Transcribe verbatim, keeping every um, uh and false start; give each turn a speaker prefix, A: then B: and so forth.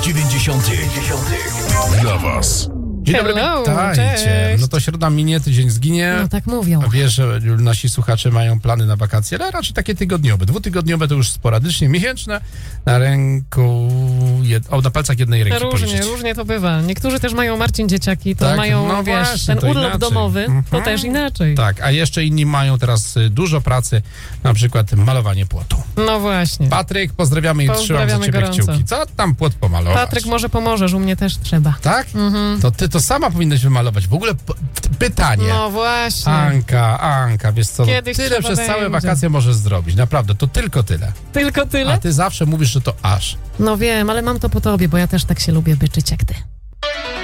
A: dziewięćdziesiątych dla was.
B: Dzień dobry,
C: Hello,
B: witajcie.
C: cześć.
B: No to środa minie, tydzień zginie.
C: No tak mówią.
B: A wiesz, że nasi słuchacze mają plany na wakacje, ale raczej takie tygodniowe. Dwutygodniowe to już sporadycznie, miesięczne na ręku, jed... o, na palcach jednej ręki
C: Różnie,
B: policzyć.
C: różnie to bywa. Niektórzy też mają, Marcin, dzieciaki, to
B: Tak,
C: mają,
B: no
C: wiesz,
B: właśnie,
C: ten
B: to
C: urlop
B: inaczej.
C: domowy, to
B: Mhm.
C: też inaczej.
B: Tak, a jeszcze inni mają teraz y, dużo pracy, na przykład malowanie płotu.
C: No właśnie.
B: Patryk, pozdrawiamy i trzymam za
C: Pozdrawiamy
B: ciebie
C: gorąco.
B: kciuki. Co tam płot pomalować?
C: Patryk, może pomożesz, u mnie też trzeba.
B: Tak?
C: Mhm.
B: To ty to sama powinnaś wymalować. W ogóle p- pytanie.
C: No właśnie.
B: Anka, Anka, wiesz co,
C: Kiedyś
B: tyle
C: trzeba
B: przez całe
C: będzie.
B: wakacje możesz zrobić. Naprawdę, to tylko tyle.
C: Tylko tyle?
B: A ty zawsze mówisz, że to aż.
C: No wiem, ale mam to po tobie, bo ja też tak się lubię byczyć jak ty.